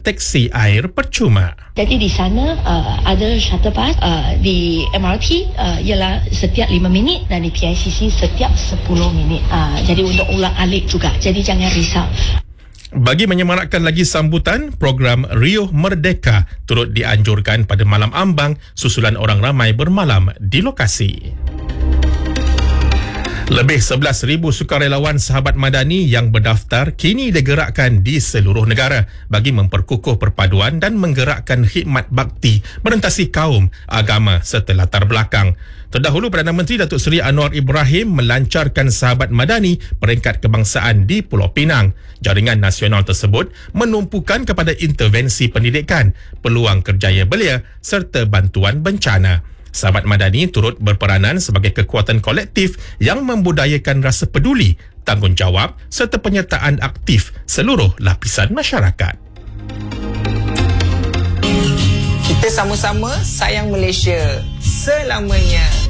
teksi air percuma. Jadi di sana ada shuttle bus, di MRT ialah setiap 5 minit dan di PICC setiap 10 minit. Jadi untuk ulang alik juga. Jadi jangan risau. Bagi menyemarakkan lagi sambutan, program Rio Merdeka turut dianjurkan pada malam ambang susulan orang ramai bermalam di lokasi. Lebih 11,000 sukarelawan sahabat madani yang berdaftar kini digerakkan di seluruh negara bagi memperkukuh perpaduan dan menggerakkan khidmat bakti merentasi kaum, agama serta latar belakang. Terdahulu, Perdana Menteri Datuk Seri Anwar Ibrahim melancarkan sahabat madani peringkat kebangsaan di Pulau Pinang. Jaringan nasional tersebut menumpukan kepada intervensi pendidikan, peluang kerjaya belia serta bantuan bencana. Sahabat madani turut berperanan sebagai kekuatan kolektif yang membudayakan rasa peduli, tanggungjawab serta penyertaan aktif seluruh lapisan masyarakat. Kita sama-sama sayang Malaysia selamanya.